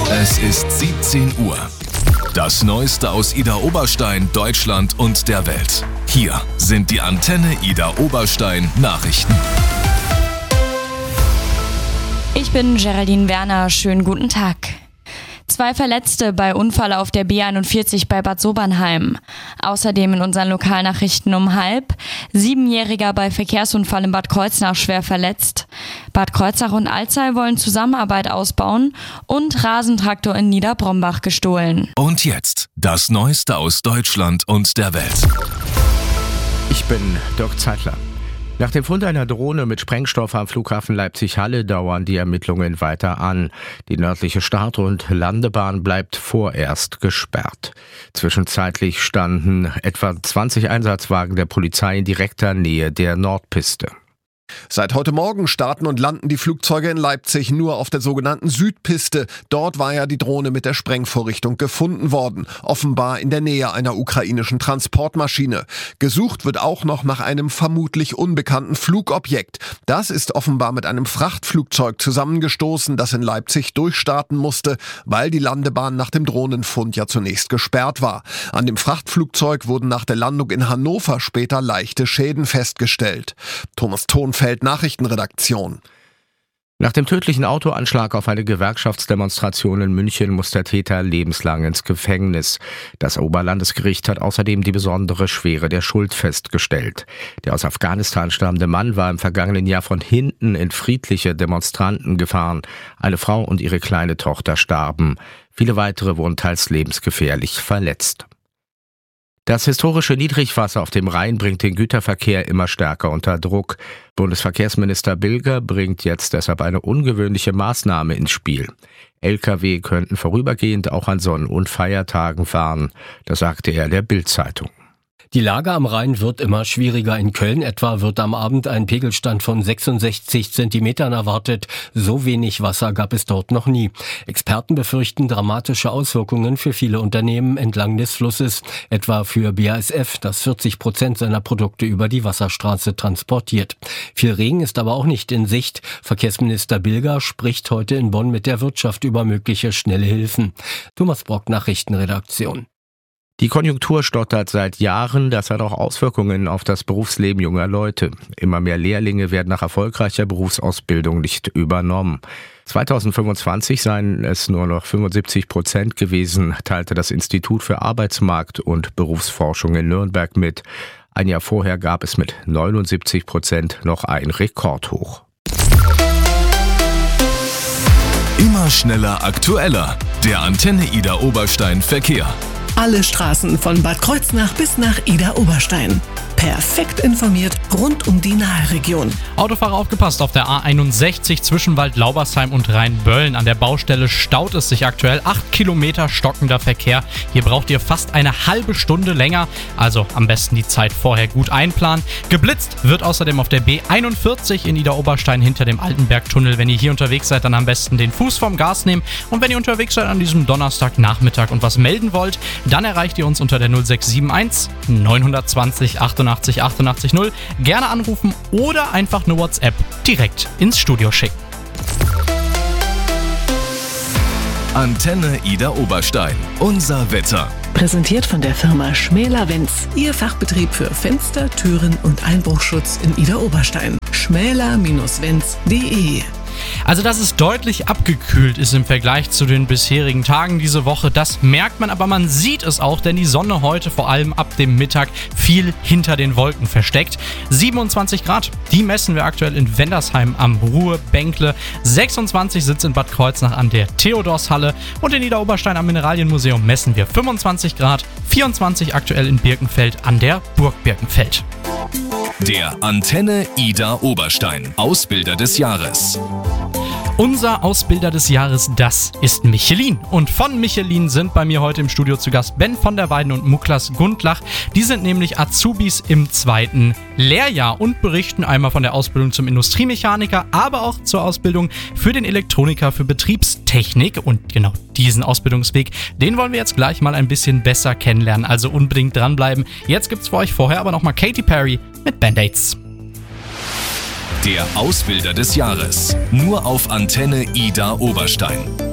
Es ist 17 Uhr. Das Neueste aus Ida Oberstein, Deutschland und der Welt. Hier sind die Antenne Ida Oberstein Nachrichten. Ich bin Geraldine Werner. Schönen guten Tag. 2 Verletzte bei Unfall auf der B41 bei Bad Sobernheim. Außerdem in unseren Lokalnachrichten um 12:30. 7-Jähriger bei Verkehrsunfall in Bad Kreuznach schwer verletzt. Bad Kreuznach und Alzey wollen Zusammenarbeit ausbauen und Rasentraktor in Niederbrombach gestohlen. Und jetzt das Neueste aus Deutschland und der Welt. Ich bin Dirk Zeitler. Nach dem Fund einer Drohne mit Sprengstoff am Flughafen Leipzig-Halle dauern die Ermittlungen weiter an. Die nördliche Start- und Landebahn bleibt vorerst gesperrt. Zwischenzeitlich standen etwa 20 Einsatzwagen der Polizei in direkter Nähe der Nordpiste. Seit heute Morgen starten und landen die Flugzeuge in Leipzig nur auf der sogenannten Südpiste. Dort war ja die Drohne mit der Sprengvorrichtung gefunden worden, offenbar in der Nähe einer ukrainischen Transportmaschine. Gesucht wird auch noch nach einem vermutlich unbekannten Flugobjekt. Das ist offenbar mit einem Frachtflugzeug zusammengestoßen, das in Leipzig durchstarten musste, weil die Landebahn nach dem Drohnenfund ja zunächst gesperrt war. An dem Frachtflugzeug wurden nach der Landung in Hannover später leichte Schäden festgestellt. Thomas Thonfeld, Nachrichtenredaktion. Nach dem tödlichen Autoanschlag auf eine Gewerkschaftsdemonstration in München muss der Täter lebenslang ins Gefängnis. Das Oberlandesgericht hat außerdem die besondere Schwere der Schuld festgestellt. Der aus Afghanistan stammende Mann war im vergangenen Jahr von hinten in friedliche Demonstranten gefahren. Eine Frau und ihre kleine Tochter starben. Viele weitere wurden teils lebensgefährlich verletzt. Das historische Niedrigwasser auf dem Rhein bringt den Güterverkehr immer stärker unter Druck. Bundesverkehrsminister Bilger bringt jetzt deshalb eine ungewöhnliche Maßnahme ins Spiel. Lkw könnten vorübergehend auch an Sonn- und Feiertagen fahren. Das sagte er der Bild-Zeitung. Die Lage am Rhein wird immer schwieriger. In Köln etwa wird am Abend ein Pegelstand von 66 Zentimetern erwartet. So wenig Wasser gab es dort noch nie. Experten befürchten dramatische Auswirkungen für viele Unternehmen entlang des Flusses. Etwa für BASF, das 40% seiner Produkte über die Wasserstraße transportiert. Viel Regen ist aber auch nicht in Sicht. Verkehrsminister Bilger spricht heute in Bonn mit der Wirtschaft über mögliche schnelle Hilfen. Thomas Brock, Nachrichtenredaktion. Die Konjunktur stottert seit Jahren, das hat auch Auswirkungen auf das Berufsleben junger Leute. Immer mehr Lehrlinge werden nach erfolgreicher Berufsausbildung nicht übernommen. 2025 seien es nur noch 75% gewesen, teilte das Institut für Arbeitsmarkt und Berufsforschung in Nürnberg mit. Ein Jahr vorher gab es mit 79% noch ein Rekordhoch. Immer schneller, aktueller. Der Antenne Ida Oberstein Verkehr. Alle Straßen von Bad Kreuznach bis nach Ida Oberstein. Perfekt informiert rund um die Nahe-Region. Autofahrer aufgepasst auf der A61 zwischen Waldlaubersheim und Rheinböllen. An der Baustelle staut es sich aktuell. 8 Kilometer stockender Verkehr. Hier braucht ihr fast eine halbe Stunde länger. Also am besten die Zeit vorher gut einplanen. Geblitzt wird außerdem auf der B41 in Ida Oberstein hinter dem Altenbergtunnel. Wenn ihr hier unterwegs seid, dann am besten den Fuß vom Gas nehmen. Und wenn ihr unterwegs seid an diesem Donnerstagnachmittag und was melden wollt, dann erreicht ihr uns unter der 0671 920 88 88 0. Gerne anrufen oder einfach eine WhatsApp direkt ins Studio schicken. Antenne Ida Oberstein. Unser Wetter. Präsentiert von der Firma Schmäler-Wenz. Ihr Fachbetrieb für Fenster, Türen und Einbruchschutz in Ida Oberstein. schmäler-wenz.de. Also, dass es deutlich abgekühlt ist im Vergleich zu den bisherigen Tagen diese Woche, das merkt man, aber man sieht es auch, denn die Sonne heute vor allem ab dem Mittag viel hinter den Wolken versteckt. 27 Grad, die messen wir aktuell in Wendersheim am Ruhr-Bänkle. 26 sitzt in Bad Kreuznach an der Theodorshalle und in Ida Oberstein am Mineralienmuseum messen wir 25 Grad, 24 aktuell in Birkenfeld an der Burg Birkenfeld. Der Antenne Ida Oberstein Ausbilder des Jahres. Unser Ausbilder des Jahres, das ist Michelin. Und von Michelin sind bei mir heute im Studio zu Gast Ben von der Weiden und Muklas Gundlach. Die sind nämlich Azubis im 2. Lehrjahr und berichten einmal von der Ausbildung zum Industriemechaniker, aber auch zur Ausbildung für den Elektroniker für Betriebstechnik. Und genau diesen Ausbildungsweg, den wollen wir jetzt gleich mal ein bisschen besser kennenlernen. Also unbedingt dranbleiben. Jetzt gibt's für euch vorher aber nochmal Katy Perry mit Band-Aids. Der Ausbilder des Jahres. Nur auf Antenne Ida Oberstein.